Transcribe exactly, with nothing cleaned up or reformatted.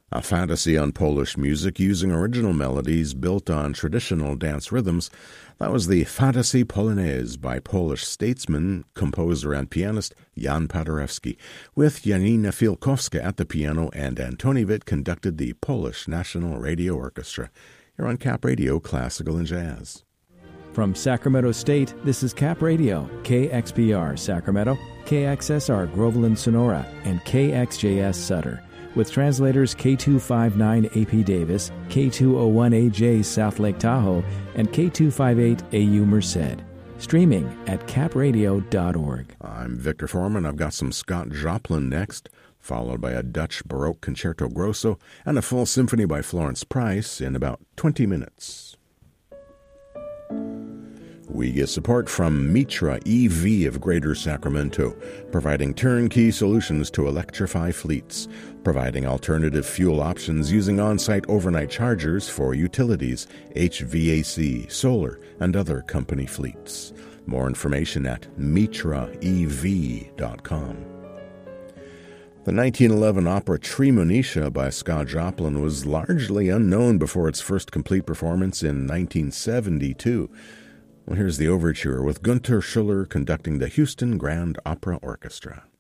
A fantasy on Polish music using original melodies built on traditional dance rhythms. That was the Fantasy Polonaise by Polish statesman, composer, and pianist Jan Paderewski, with Janina Fielkowska at the piano, and Antoni Witt conducted the Polish National Radio Orchestra. You're on Cap Radio, Classical and Jazz. From Sacramento State, this is Cap Radio, K X P R Sacramento, K X S R Groveland Sonora, and K X J S Sutter, with translators K two fifty-nine A P Davis, K two oh one A J South Lake Tahoe, and K two fifty-eight A U Merced. Streaming at cap radio dot org. I'm Victor Foreman. I've got some Scott Joplin next, followed by a Dutch Baroque Concerto Grosso and a full symphony by Florence Price in about twenty minutes. We get support from Mitra E V of Greater Sacramento, providing turnkey solutions to electrify fleets, providing alternative fuel options using on-site overnight chargers for utilities, H V A C, solar, and other company fleets. More information at mitra e v dot com. The nineteen eleven opera Tremonisha by Scott Joplin was largely unknown before its first complete performance in nineteen seventy-two. Well, here's the overture with Gunther Schuller conducting the Houston Grand Opera Orchestra.